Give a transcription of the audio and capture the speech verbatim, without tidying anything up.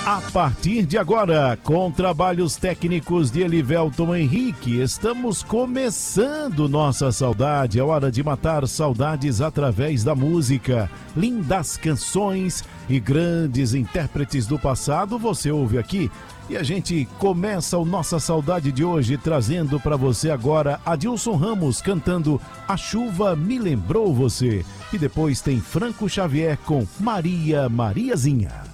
A partir de agora, com trabalhos técnicos de Elivelton Henrique, estamos começando nossa saudade. É hora de matar saudades através da música. Lindas canções e grandes intérpretes do passado você ouve aqui. E a gente começa o Nossa Saudade de hoje trazendo para você agora Adilson Ramos cantando A Chuva Me Lembrou Você. E depois tem Franco Xavier com Maria Mariazinha.